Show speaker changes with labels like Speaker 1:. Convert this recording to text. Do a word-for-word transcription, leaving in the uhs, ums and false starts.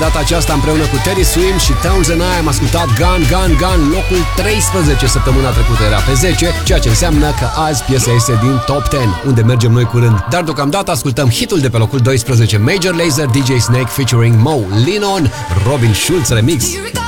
Speaker 1: data aceasta împreună cu Teddy Swims și Tones and I am ascultat Gun, Gun, Gun, locul treisprezece săptămâna trecută era pe zece, ceea ce înseamnă că azi piesa este din Top zece, unde mergem noi curând. Dar deocamdată ascultăm hitul de pe locul doisprezece, Major Lazer, D J Snake featuring Mo, Lean On, Robin Schulz remix.